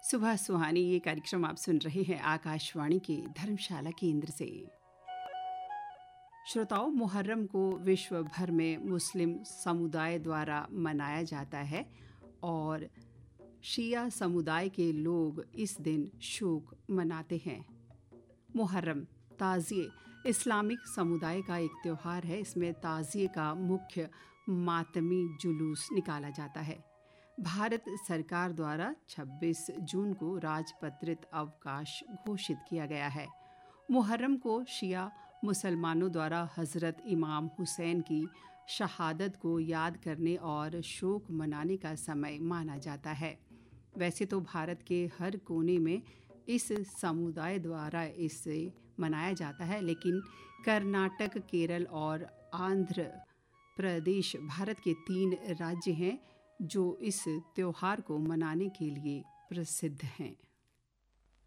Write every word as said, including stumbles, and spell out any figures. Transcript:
सुबह सुहानी ये कार्यक्रम आप सुन रहे हैं आकाशवाणी के धर्मशाला केंद्र से। श्रोताओं, मुहर्रम को विश्व भर में मुस्लिम समुदाय द्वारा मनाया जाता है और शिया समुदाय के लोग इस दिन शोक मनाते हैं। मुहर्रम ताज़िए इस्लामिक समुदाय का एक त्यौहार है। इसमें ताज़िए का मुख्य मातमी जुलूस निकाला जाता है। भारत सरकार द्वारा छब्बीस जून को राजपत्रित अवकाश घोषित किया गया है। मुहर्रम को शिया मुसलमानों द्वारा हज़रत इमाम हुसैन की शहादत को याद करने और शोक मनाने का समय माना जाता है। वैसे तो भारत के हर कोने में इस समुदाय द्वारा इसे मनाया जाता है, लेकिन कर्नाटक, केरल और आंध्र प्रदेश भारत के तीन राज्य हैं जो इस त्योहार को मनाने के लिए प्रसिद्ध हैं।